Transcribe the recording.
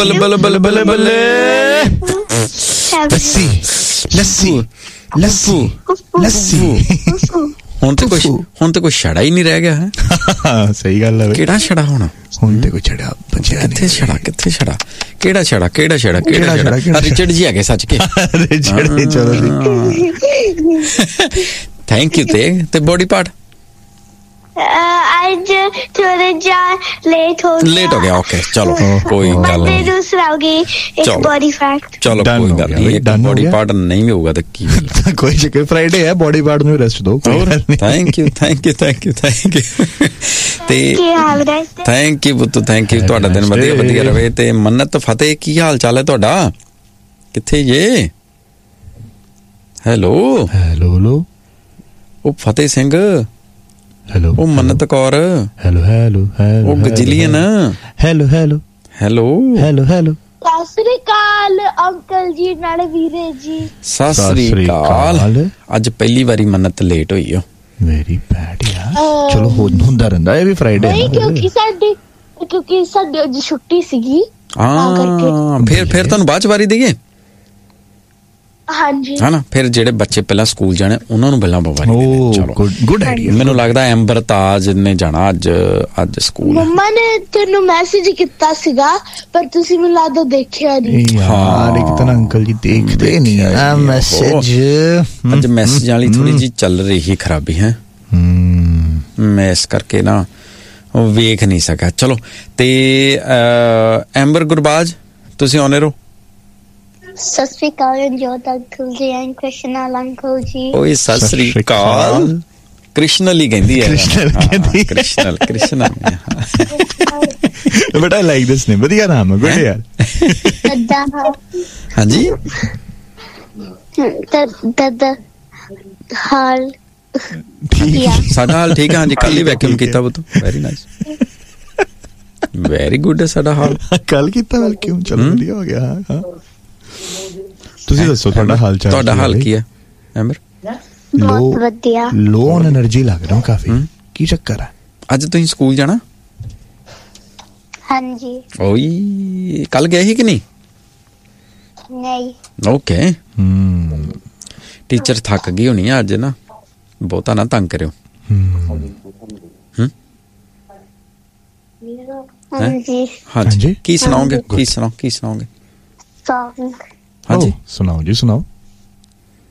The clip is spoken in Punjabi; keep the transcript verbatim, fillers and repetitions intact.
बल्ले बल्ले बल्ले बल्ले बल्ले लस्सी लस्सी लस्सी लस्सी ਹੁਣ ਤੇ ਕੁਛ ਹੁਣ ਤੇ ਕੋਈ ਛੜਾ ਹੀ ਨਹੀਂ ਰਹਿ ਗਿਆ ਹੈ ਸਹੀ ਗੱਲ ਹੈ ਕਿਹੜਾ ਛੜਾ ਹੋਣਾ ਹੁਣ ਤੇ ਕੋਈ ਛੜਾ ਬਚਿਆ ਕਿੱਥੇ ਛੜਾ ਕਿੱਥੇ ਛੜਾ ਕਿਹੜਾ ਛੜਾ ਕਿਹੜਾ ਛੜਾ ਕਿਹੜਾ ਛੜਾ ਰਿਚਰਡ ਜੀ ਹੈਗੇ ਸੱਚ ਕੇ ਰਿਚਰਡ ਹੀ ਚਲੋ ਜੀ ਥੈਂਕ ਯੂ ਤੇ ਤੇ ਬੋਡੀ ਪਾਰਟ आज थोड़ा जा लेट हो गया लेट हो गया ओके चलो कोई गल नहीं दूसरा होगी एक बॉडी फैक्ट चलो कोई गल नहीं एक बॉडी पार्ट नहीं भी होगा तो की कोई चक्कर फ्राइडे है बॉडी पार्ट में रेस्ट दो thank you thank you thank you thank you ਤੇ ਥੈਂਕ ਯੂ ਪੁੱਤ ਥੈਂਕ ਯੂ ਤੁਹਾਡਾ ਦਿਨ ਵਧੀਆ ਵਧੀਆ ਰਵੇ ਤੇ ਮੰਨਤ ਫਤਿਹ ਕੀ ਹਾਲ ਚਾਲ ਹੈ ਤੁਹਾਡਾ ਕਿੱਥੇ ਜੇ ਹੈਲੋ ਹੈਲੋ ਹੈਲੋ ਉਹ ਫਤਿਹ ਸਿੰਘ ਹੈਲੋ ਉਹ ਮੰਨਤ ਕੌਰ ਹੈਲੋ ਹੈਲੋ ਹੈਲੋ ਉਹ ਗਜਲੀਅਨ hello hello hello hello hello Sat Sri ਅਕਾਲ ਅੰਕਲ ਜੀ ਨਾਲੇ ਵੀਰੇ ਜੀ ਸਤਿ ਸ੍ਰੀ ਅਕਾਲ ਅੱਜ ਪਹਿਲੀ ਵਾਰੀ ਮੰਨਤ ਲੇਟ ਹੋਈ ਓ ਮੇਰੀ ਬੈਡ ਯਾਰ ਚਲੋ ਹੁੰਦਾ ਰਹਿੰਦਾ ਇਹ ਵੀ ਫਰਾਈਡੇ ਨਹੀਂ ਕਿਉਂਕਿ ਸਾਡੀ ਕਿਉਂਕਿ ਸਾਡੀ ਅੱਜ ਛੁੱਟੀ ਸੀਗੀ ਹਾਂ ਫਿਰ ਫਿਰ ਤੁਹਾਨੂੰ ਬਾਅਦ ਚ ਵਾਰੀ ਦਈਏ ਹਾਂਜੀ ਹਨਾ ਫਿਰ ਜਿਹੜੇ ਬੱਚੇ ਪਹਿਲਾਂ ਸਕੂਲ ਜਾਣੇ ਉਹਨਾਂ ਨੂੰ ਪਹਿਲਾਂ ਬਵਾਰੀ ਦੇ ਚਲੋ ਗੁੱਡ ਆਈਡੀਆ ਮੈਨੂੰ ਲੱਗਦਾ ਅੰਬਰਤਾਜ ਨੇ ਜਾਣਾ ਅੱਜ ਅੱਜ ਸਕੂਲ ਮੰਮਾ ਨੇ ਤੈਨੂੰ ਮੈਸੇਜ ਕੀਤਾ ਸੀਗਾ ਪਰ ਤੁਸੀਂ ਮੈਨੂੰ ਲੱਗਦਾ ਦੇਖਿਆ ਨਹੀਂ ਯਾਰ ਇੱਕ ਤਾਂ ਅੰਕਲ ਜੀ ਦੇਖਦੇ ਨਹੀਂ ਆ ਮੈਸੇਜ ਅੱਜ ਮੈਸੇਜ ਵਾਲੀ ਥੋੜੀ ਜੀ ਚੱਲ ਰਹੀ ਖਰਾਬੀ ਹੈ ਮੈਂ ਇਸ ਕਰਕੇ ਨਾ ਉਹ ਵੇਖ ਨਹੀਂ ਸਕਿਆ ਚਲੋ ਤੇ ਐਂਬਰ ਗੁਰਬਾਜ ਤੁਸੀਂ ਆਉਣੇ ਰਹੋ ਸਤਿ ਸ੍ਰੀ ਅਕਾਲ ਜੋਤ ਅੰਕਲ ਜੀ ਐਂਡ ਕ੍ਰਿਸ਼ਨਲ ਅੰਕਲ ਜੀ ਓਏ ਸਤਿ ਸ੍ਰੀ ਅਕਾਲ ਕ੍ਰਿਸ਼ਨਲ ਹੀ ਕਹਿੰਦੀ ਹੈ ਕ੍ਰਿਸ਼ਨਲ ਕਹਿੰਦੀ ਕ੍ਰਿਸ਼ਨਲ ਕ੍ਰਿਸ਼ਨਲ ਬਟ ਆਈ ਲਾਈਕ ਦਿਸ ਨੇਮ ਵਧੀਆ ਨਾਮ ਹੈ ਗੁੱਡ ਯਾਰ ਹਾਂਜੀ ਦਾਦਾ ਹਾਲ ਠੀਕ ਸਾਡਾ ਹਾਲ ਠੀਕ ਹੈ ਹਾਂਜੀ ਕੱਲ ਹੀ ਵੈਕਿਊਮ ਕੀਤਾ ਬਤ ਵੈਰੀ ਨਾਈਸ ਵੈਰੀ ਗੁੱਡ ਹੈ ਸਾਡਾ ਹਾਲ ਕੱਲ ਕੀਤਾ ਵੈਕਿਊਮ ਚਲੋ ਵਧੀਆ ਹੋ ਗਿਆ ਹਾਂ ਤੁਸੀਂ ਦੱਸੋ ਤੁਹਾਡਾ ਹਾਲ ਚਾਲ ਤੁਹਾਡਾ ਹਾਲ ਕੀ ਹੈ ਐਮਰ ਬਹੁਤ ਵਧੀਆ ਲੋ ਔਨ એનર્ਜੀ ਲੱਗ ਰਿਹਾ ਕਾਫੀ ਕੀ ਚੱਕਰ ਹੈ ਅੱਜ ਤੁਸੀਂ ਸਕੂਲ ਜਾਣਾ ਹਾਂਜੀ ਓਏ ਕੱਲ ਗਏ ਸੀ ਕਿ ਨਹੀਂ ਨਹੀਂ ਓਕੇ ਹਮ ਟੀਚਰ ਥੱਕ ਗਈ ਹੋਣੀ ਆ ਅੱਜ ਨਾ ਬਹੁਤਾ ਨਾ ਤੰਗ ਕਰਿਓ ਹਮ ਹਾਂਜੀ ਹਾਂਜੀ ਕੀ ਸੁਣਾਓਗੇ ਕੀ ਸੁਣਾਓ ਕੀ ਸੁਣਾਓਗੇ ਸੌਂਗ ਹਾਂਜੀ ਸੁਣਾਓ ਜੀ ਸੁਣਾਓ